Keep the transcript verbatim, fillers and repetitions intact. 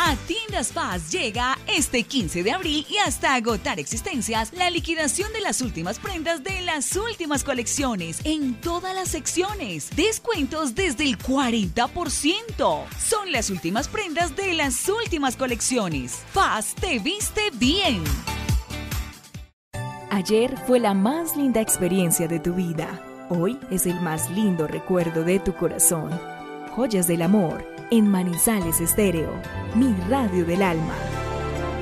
A Tiendas Paz llega este quince de abril y hasta agotar existencias la liquidación de las últimas prendas de las últimas colecciones en todas las secciones. Descuentos desde el cuarenta por ciento. Son las últimas prendas de las últimas colecciones. Paz te viste bien. Ayer fue la más linda experiencia de tu vida. Hoy es el más lindo recuerdo de tu corazón. Joyas del amor en Manizales Estéreo, mi radio del alma.